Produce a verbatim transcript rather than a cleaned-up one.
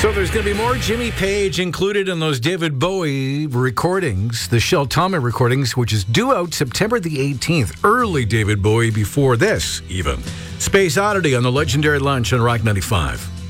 So there's going to be more Jimmy Page included in those David Bowie recordings, the Shel Talmadge recordings, which is due out September the eighteenth. Early David Bowie before this, even. Space Oddity on the Legendary Lunch on Rock ninety-five.